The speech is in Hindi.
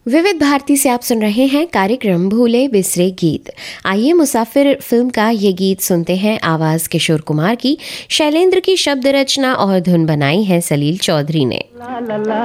विविध भारती से आप सुन रहे हैं कार्यक्रम भूले बिसरे गीत। आइए मुसाफिर फिल्म का ये गीत सुनते हैं। आवाज किशोर कुमार की, शैलेंद्र की शब्द रचना और धुन बनाई है सलील चौधरी ने।